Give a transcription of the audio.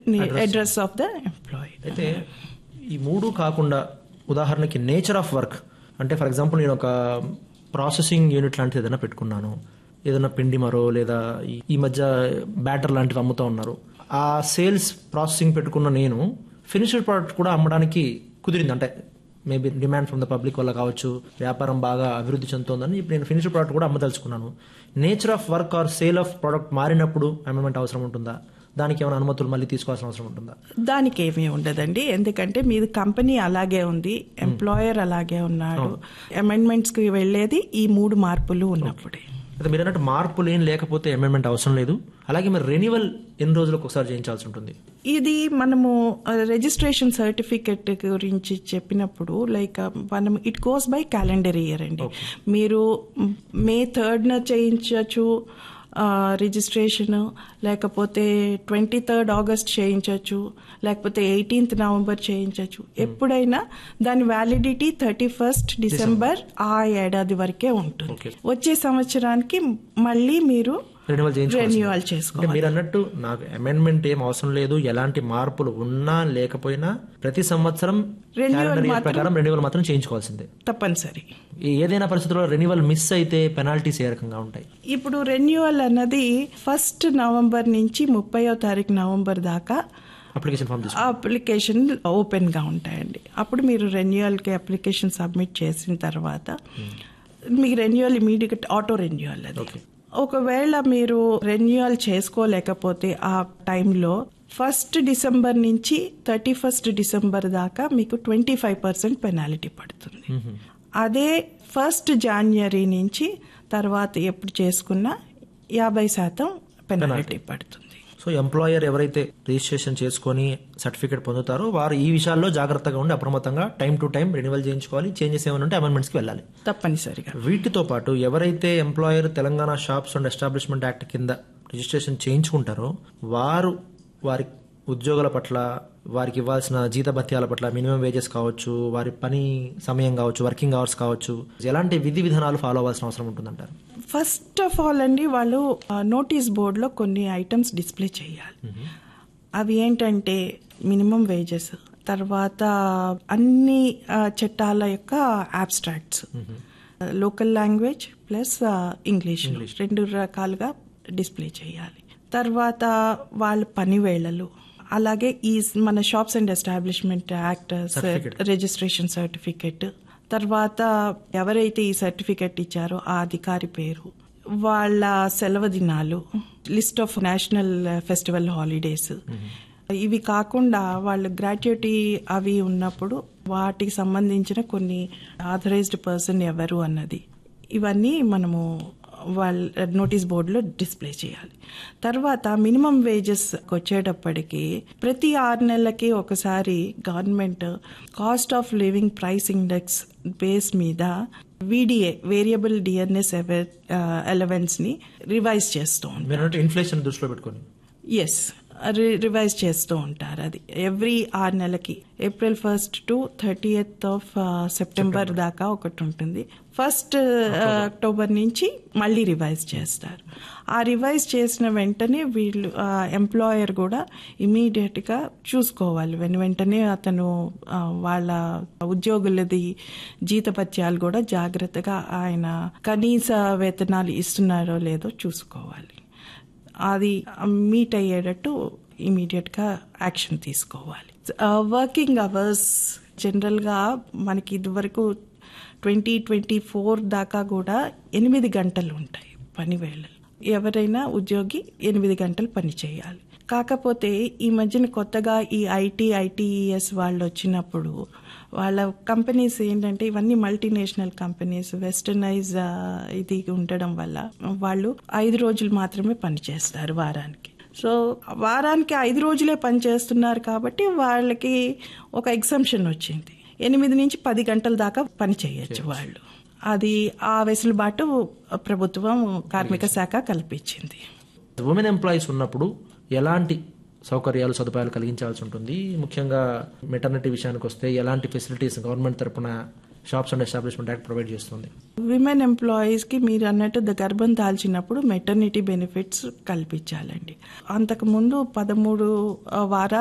Address of the employee. అయితే ఈ మూడు కాకుండా ఉదాహరణకి నేచర్ ఆఫ్ వర్క్ అంటే ఫర్ ఎగ్జాంపుల్ నేను ఒక ప్రాసెసింగ్ యూనిట్ లాంటిది ఏదైనా పెట్టుకున్నాను, ఏదైనా పిండి మరో లేదా ఈ మధ్య బ్యాటర్ లాంటివి అమ్ముతూ ఉన్నారు. ఆ సేల్స్ ప్రాసెసింగ్ పెట్టుకున్న నేను ఫినిష్డ్ ప్రోడక్ట్ కూడా అమ్మడానికి కుదిరింది. అంటే maybe demand from the public వల్ల కావచ్చు, వ్యాపారం బాగా అభివృద్ధి చెందుతోందని ఇప్పుడు నేను ఫినిష్డ్ ప్రోడక్ట్ కూడా అమ్మదలుచుకున్నాను. Nature of work or sale of product మారినప్పుడు అమెండ్మెంట్ అవసరం ఉంటుందా? దానికి ఏమైనా అనుమతులు మళ్ళీ తీసుకోవాల్సిన అవసరం ఉంటుందా? దానికి ఏమీ ఉండదండి. ఎందుకంటే మీది కంపెనీ అలాగే ఉంది, ఎంప్లాయర్ అలాగే ఉన్నాడు. అమెండ్మెంట్స్ కి వెళ్లేది ఈ 3 మార్పులు ఉన్నప్పుడే. అయితే మీరు అన్నట్టు మార్పులు ఏం లేకపోతే అమెండ్మెంట్ అవసరం లేదు. అలాగే మరి రెన్యువల్ ఎన్ని రోజులకు ఒకసారి చేయించాల్సి ఉంటుంది? ఇది మనము రిజిస్ట్రేషన్ సర్టిఫికెట్ గురించి చెప్పినప్పుడు మనం it goes by calendar year అండి. మీరు May 3rd చేయించవచ్చు రిజిస్ట్రేషన్, లేకపోతే 23rd August చేయించవచ్చు, లేకపోతే 18th November చేయించవచ్చు. ఎప్పుడైనా దాని వ్యాలిడిటీ 31st December ఆ ఏడాది వరకే ఉంటుంది. వచ్చే సంవత్సరానికి మళ్ళీ మీరు రెన్యువల్ చేసుకోవాలి. మీరు అన్నట్టు నాకు అమెండ్మెంట్ ఏం అవసరం లేదు, ఎలాంటి మార్పులు ఉన్నా లేకపోయినా ప్రతి సంవత్సరం ప్రకారం రెన్యువల్ మాత్రం చేయించుకోవాల్సిందే తప్పనిసరి. ఏదైనా పరిస్థితుల్లో రెన్యువల్ మిస్ అయితే పెనాల్టీస్ ఏ రకంగా ఉంటాయి? ఇప్పుడు రెన్యువల్ అన్నది 1st November నుంచి 30వ నవంబర్ దాకా అప్లికేషన్ ఓపెన్ గా ఉంటాయండి. అప్పుడు మీరు రెన్యువల్ కి అప్లికేషన్ సబ్మిట్ చేసిన తర్వాత మీకు రెన్యువల్ ఇమీడియట్ ఆటో రెన్యువల్ అది. ఒకవేళ మీరు రెన్యువల్ చేసుకోలేకపోతే ఆ టైంలో 1st December నుంచి 31st December దాకా మీకు 25% పెనాల్టీ పడుతుంది. అదే 1st January నుంచి తర్వాత ఎప్పుడు చేసుకున్నా 50% పెనాల్టీ పడుతుంది. సో ఎంప్లాయర్ ఎవరైతే రిజిస్ట్రేషన్ చేసుకుని సర్టిఫికేట్ పొందుతారో వారు ఈ విషయాల్లో జాగ్రత్తగా ఉండి అప్రమత్తంగా టైం టు టైం రెన్యువల్ చేయించుకోవాలి. చేంజెస్ ఏమైనా ఉంటే అమెండ్మెంట్స్ కి వెళ్ళాలి తప్పనిసరిగా. వీటితో పాటు ఎవరైతే employer Telangana shops and establishment act కింద రిజిస్ట్రేషన్ చేయించుకుంటారో వారు వారి ఉద్యోగుల పట్ల, వారికి ఇవ్వాల్సిన జీతభత్యాల పట్ల, మినిమం వేజెస్ కావచ్చు, వారి పని సమయం కావచ్చు, వర్కింగ్ అవర్స్ కావచ్చు, ఎలాంటి విధి విధానాలు ఫాలో అవ్వాల్సిన అవసరం ఉంటుందంటారు? ఫస్ట్ ఆఫ్ ఆల్ అండి, వాళ్ళు నోటీస్ బోర్డులో కొన్ని ఐటమ్స్ డిస్ప్లే చేయాలి. అవి ఏంటంటే మినిమం వేజెస్, తర్వాత అన్ని చట్టాల యొక్క abstracts, local language plus English 2 రకాలుగా డిస్ప్లే చేయాలి. తర్వాత వాళ్ళ పని వేళలు, అలాగే ఈ మన shops and establishment act registration certificate, తర్వాత ఎవరైతే ఈ సర్టిఫికెట్ ఇచ్చారో ఆ అధికారి పేరు, వాళ్ళ సెలవు దినాలు, list of national festival holidays. ఇవి కాకుండా వాళ్ళు గ్రాట్యుటీ అవి ఉన్నప్పుడు వాటికి సంబంధించిన కొన్ని ఆథరైజ్డ్ పర్సన్ ఎవరు అన్నది, ఇవన్నీ మనము వాళ్ళ నోటీస్ బోర్డులో డిస్ప్లే చేయాలి. తర్వాత మినిమం వేజెస్ వచ్చేటప్పటికి ప్రతి 6 నెలలకి ఒకసారి government cost of living price index base మీద VDA వేరియబుల్ డిఎన్ఎస్ అలవెన్స్ ని రివైజ్ చేస్తూ ఉంటారు. ఇన్ఫ్లేషన్ దృష్టిలో పెట్టుకొని రివైజ్ చేస్తూ ఉంటారు. అది ఎవ్రీ 6 నెలలకి April 1st to 30th of September దాకా ఒకటి ఉంటుంది. 1st October నుంచి మళ్ళీ రివైజ్ చేస్తారు. ఆ రివైజ్ చేసిన వెంటనే వీళ్ళు ఎంప్లాయర్ కూడా ఇమీడియట్ గా చూసుకోవాలి. వెంటనే అతను వాళ్ళ ఉద్యోగులది జీతభత్యాలు కూడా జాగ్రత్తగా ఆయన కనీస వేతనాలు ఇస్తున్నారో లేదో చూసుకోవాలి. అది మీట్ అయ్యేటట్టు ఇమీడియట్ గా యాక్షన్ తీసుకోవాలి. వర్కింగ్ అవర్స్ జనరల్ గా మనకి ఇదివరకు 2024 దాకా కూడా 8 గంటలు ఉంటాయి పని వేళలు. ఎవరైనా ఉద్యోగి 8 గంటలు పని చేయాలి. కాకపోతే ఈ మధ్యన కొత్తగా ఈ ఐటీఈఎస్ వాళ్ళు వచ్చినప్పుడు వాళ్ళ కంపెనీస్ ఏంటంటే ఇవన్నీ మల్టీనేషనల్ కంపెనీస్, వెస్టర్నైజ్ ఇది ఉండడం వల్ల వాళ్ళు 5 రోజులు మాత్రమే పనిచేస్తారు వారానికి. సో వారానికి 5 రోజులే పనిచేస్తున్నారు కాబట్టి వాళ్ళకి ఒక ఎగ్జంప్షన్ వచ్చింది. 8 నుంచి 10 గంటల దాకా పని చేయొచ్చు వాళ్ళు. అది ఆ వెసులుబాటు ప్రభుత్వం కార్మిక శాఖ కల్పించింది. ఉమెన్ ఎంప్లాయీస్ ఉన్నప్పుడు ఎలాంటి సౌకర్యాలు సదుపాయాలు కలిగించాల్సి ఉంటుంది? ముఖ్యంగా మెటర్నిటీ విషయానికి వస్తే ఎలాంటి ఫెసిలిటీస్ గవర్నమెంట్ తరపున shops and establishment act provide చేస్తుంది. విమెన్ ఎంప్లాయీస్ కి మీరు అన్నట్టు గర్భం దాల్చినప్పుడు మెటర్నిటీ బెనిఫిట్స్ కల్పించాలండి. అంతకుముందు 13 వారాలు